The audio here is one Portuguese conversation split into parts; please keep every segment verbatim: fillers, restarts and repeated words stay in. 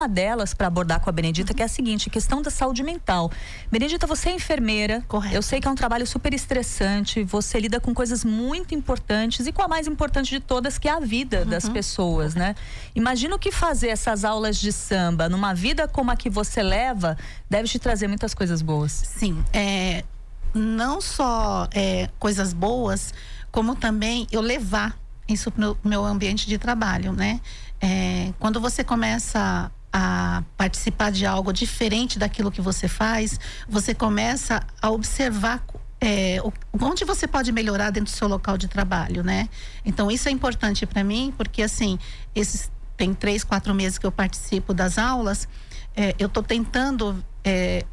Uma delas para abordar com a Benedita, que é a seguinte, questão da saúde mental. Benedita, você é enfermeira. Correto. Eu sei que é um trabalho super estressante, você lida com coisas muito importantes e com a mais importante de todas, que é a vida uhum. das pessoas, né? Imagino que fazer essas aulas de samba numa vida como a que você leva, deve te trazer muitas coisas boas. Sim, é, não só é, coisas boas, como também eu levar isso pro meu ambiente de trabalho, né? É, quando você começa a participar de algo diferente daquilo que você faz, você começa a observar é, onde você pode melhorar dentro do seu local de trabalho, né? Então isso é importante para mim, porque assim, esses tem três, quatro meses que eu participo das aulas, é, eu tô tentando é,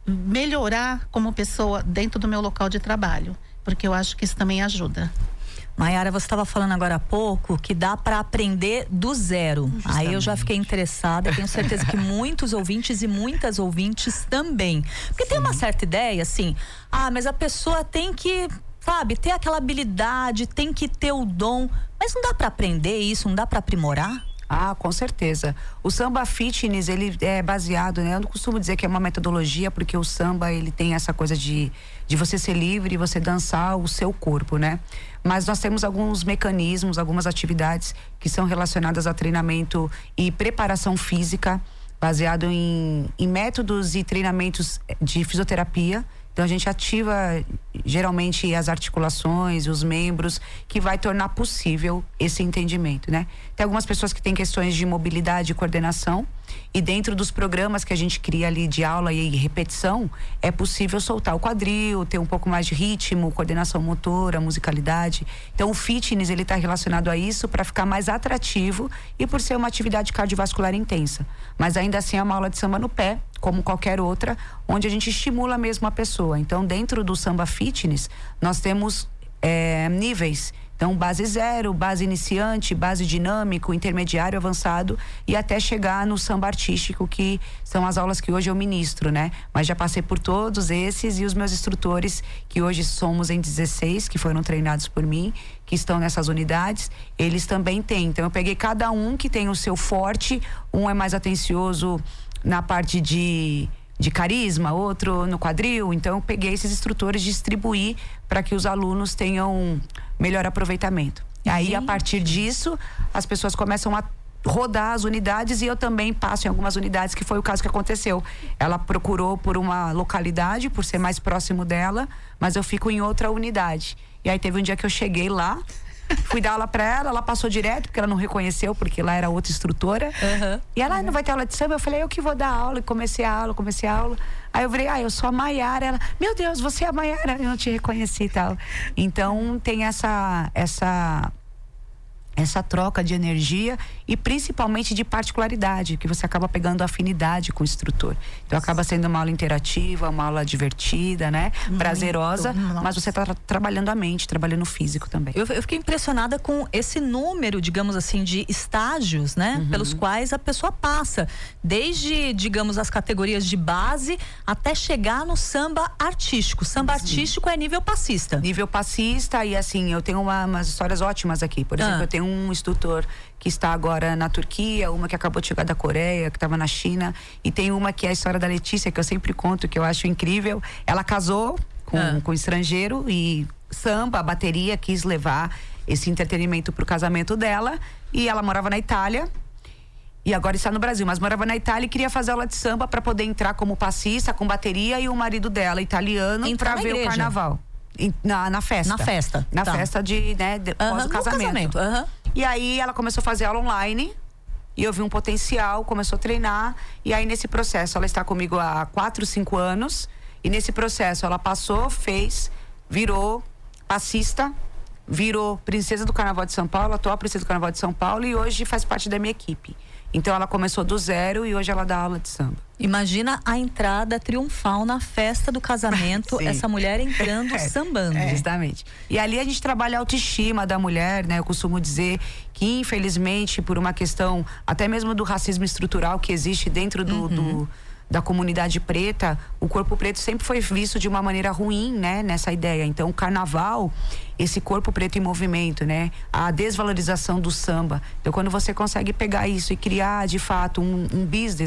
melhorar como pessoa dentro do meu local de trabalho, porque eu acho que isso também ajuda. Maiara, você estava falando agora há pouco que dá para aprender do zero. Justamente. Aí eu já fiquei interessada, tenho certeza que muitos ouvintes e muitas ouvintes também. Porque Sim. tem uma certa ideia, assim, ah, mas a pessoa tem que, sabe, ter aquela habilidade, tem que ter o dom. Mas não dá para aprender isso, não dá para aprimorar? Ah, com certeza. O samba fitness, ele é baseado, né? Eu não costumo dizer que é uma metodologia, porque o samba, ele tem essa coisa de, de você ser livre e você dançar o seu corpo, né? Mas nós temos alguns mecanismos, algumas atividades que são relacionadas a treinamento e preparação física, baseado em, em métodos e treinamentos de fisioterapia. Então a gente ativa geralmente as articulações, os membros, que vai tornar possível esse entendimento, né? Tem algumas pessoas que têm questões de mobilidade e coordenação, e dentro dos programas que a gente cria ali de aula e repetição, é possível soltar o quadril, ter um pouco mais de ritmo, coordenação motora, musicalidade. Então o fitness, ele está relacionado a isso para ficar mais atrativo e por ser uma atividade cardiovascular intensa. Mas ainda assim é uma aula de samba no pé, como qualquer outra, onde a gente estimula mesmo a pessoa. Então, dentro do samba fitness, nós temos é, níveis. Então, base zero, base iniciante, base dinâmico, intermediário, avançado e até chegar no samba artístico, que são as aulas que hoje eu ministro, né? Mas já passei por todos esses, e os meus instrutores, que hoje somos em dezesseis, que foram treinados por mim, que estão nessas unidades, eles também têm. Então, eu peguei cada um que tem o seu forte, um é mais atencioso na parte de, de carisma, outro no quadril. Então eu peguei esses instrutores, distribuí para que os alunos tenham melhor aproveitamento. E aí, a partir disso, as pessoas começam a rodar as unidades, e eu também passo em algumas unidades, que foi o caso que aconteceu. Ela procurou por uma localidade, por ser mais próximo dela, mas eu fico em outra unidade. E aí teve um dia que eu cheguei lá, fui dar aula pra ela, ela passou direto, porque ela não reconheceu, porque lá era outra instrutora. Uhum. E ela, ah, não vai ter aula de samba? Eu falei, eu que vou dar aula. E comecei a aula, comecei a aula. Aí eu falei, ah, eu sou a Maiara. Ela, meu Deus, você é a Maiara. Eu não te reconheci e tal. Então tem essa, essa, essa troca de energia e principalmente de particularidade, que você acaba pegando afinidade com o instrutor. Então acaba sendo uma aula interativa, uma aula divertida, né? Muito prazerosa, nossa. Mas você está tra trabalhando a mente, trabalhando o físico também. Eu, eu fiquei impressionada com esse número, digamos assim, de estágios, né? Uhum. Pelos quais a pessoa passa, desde, digamos, as categorias de base até chegar no samba artístico. Samba Sim. artístico é nível passista. Nível passista, e assim, eu tenho uma, umas histórias ótimas aqui. Por exemplo, ah. eu tenho um instrutor que está agora na Turquia, uma que acabou de chegar da Coreia, que estava na China, e tem uma que é a história da Letícia, que eu sempre conto, que eu acho incrível. Ela casou com, ah. com um estrangeiro, e samba, a bateria, quis levar esse entretenimento para o casamento dela, e ela morava na Itália, e agora está no Brasil, mas morava na Itália e queria fazer aula de samba para poder entrar como passista, com bateria, e o marido dela, italiano, para ver igreja. O carnaval. Na, na festa. Na festa. Na tá. festa de, né, depois uhum, do casamento. casamento. Uhum. E aí ela começou a fazer aula online, e eu vi um potencial, começou a treinar, e aí nesse processo, ela está comigo há quatro, cinco anos, e nesse processo ela passou, fez, virou passista, virou princesa do Carnaval de São Paulo, atual princesa do Carnaval de São Paulo, e hoje faz parte da minha equipe. Então ela começou do zero e hoje ela dá aula de samba. Imagina a entrada triunfal na festa do casamento, essa mulher entrando, é, sambando. É, justamente. E ali a gente trabalha a autoestima da mulher, né? Eu costumo dizer que, infelizmente, por uma questão até mesmo do racismo estrutural que existe dentro do, uhum. do da comunidade preta, o corpo preto sempre foi visto de uma maneira ruim, né? Nessa ideia. Então, o carnaval, esse corpo preto em movimento, né? A desvalorização do samba. Então, quando você consegue pegar isso e criar, de fato, um, um business